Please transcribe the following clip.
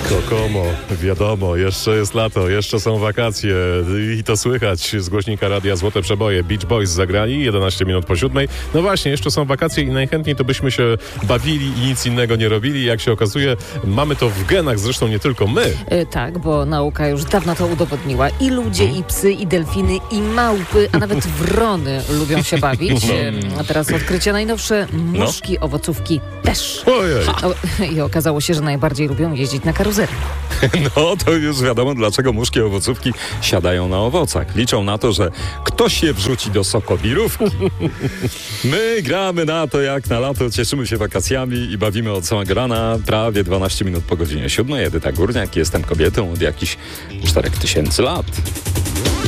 Kokomo, wiadomo, jeszcze jest lato, jeszcze są wakacje i to słychać z głośnika radia Złote Przeboje. Beach Boys zagrali 11 minut po 7. No właśnie, jeszcze są wakacje i najchętniej to byśmy się bawili i nic innego nie robili. Jak się okazuje, mamy to w genach, zresztą nie tylko my. Tak, bo nauka już dawno to udowodniła. I ludzie, i psy, i delfiny, i małpy, a nawet wrony lubią się bawić. A teraz odkrycie najnowsze, muszki, owocówki też. Ojej. I okazało się, że najbardziej lubią jeździć na karuzeli. No to już wiadomo, dlaczego muszki owocówki siadają na owocach. Liczą na to, że ktoś je wrzuci do sokobirówki. My gramy na to jak na lato, cieszymy się wakacjami i bawimy od samego rana, prawie 12 minut po godzinie 7. Edyta Górniak, jestem kobietą od jakichś 4000 lat.